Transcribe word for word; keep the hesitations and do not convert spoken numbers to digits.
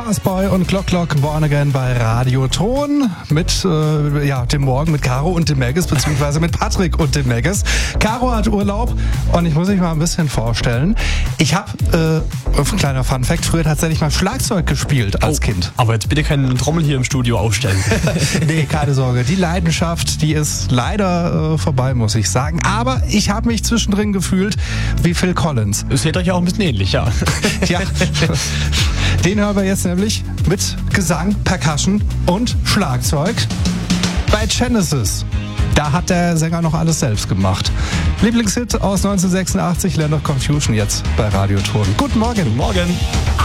Fast Boy und Glock Glock Born Again bei Radio Ton mit äh, ja, dem Morgen mit Caro und dem Maggis, beziehungsweise mit Patrick und dem Maggis. Caro hat Urlaub und ich muss mich mal ein bisschen vorstellen. Ich habe, äh, ein kleiner Funfact, früher tatsächlich mal Schlagzeug gespielt als oh, Kind. Aber jetzt bitte keine Trommel hier im Studio aufstellen. Nee, keine Sorge. Die Leidenschaft, die ist leider äh, vorbei, muss ich sagen. Aber ich habe mich zwischendrin gefühlt wie Phil Collins. Ihr seht euch ja auch ein bisschen ähnlich, ja. Ja, den hören wir jetzt nämlich mit Gesang, Percussion und Schlagzeug bei Genesis. Da hat der Sänger noch alles selbst gemacht. Lieblingshit aus neunzehnhundertsechsundachtzig, Land of Confusion, jetzt bei Radio Ton. Guten Morgen. Guten Morgen.